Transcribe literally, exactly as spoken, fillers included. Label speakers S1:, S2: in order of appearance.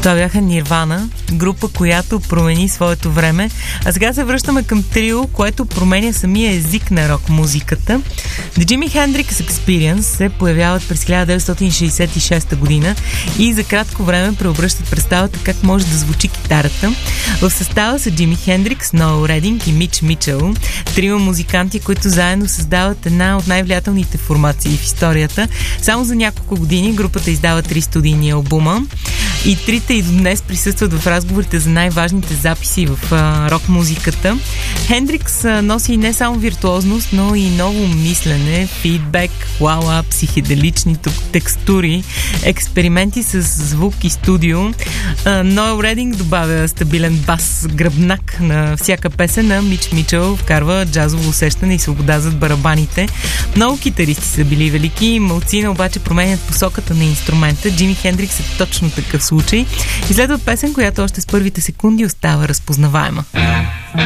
S1: Това бяха Нирвана, група, която промени своето време. А сега се връщаме към трио, което променя самия език на рок-музиката. The Jimi Hendrix Experience се появяват през хиляда деветстотин шейсет и шеста година и за кратко време преобръщат представата как може да звучи китарата. В състава са Джими Хендрикс, Ноел Рединг и Мич Мичел. Трио музиканти, които заедно създават една от най-влиятелните формации в историята. Само за няколко години групата издава три студийни албума и трите и до днес присъстват в разговорите за най-важните записи в а, рок-музиката. Хендрикс а, носи не само виртуозност, но и ново мислене, фидбек, уала, психеделични текстури, експерименти с звук и студио. Ноел Рединг добавя стабилен бас, гръбнак на всяка песен, на Мич Мичел вкарва джазово усещане и свобода зад барабаните. Много китаристи са били велики, малцина обаче променят посоката на инструмента. Джими Хендрикс е точно такъв случай. И следва песен, която още с първите секунди остава разпознаваема.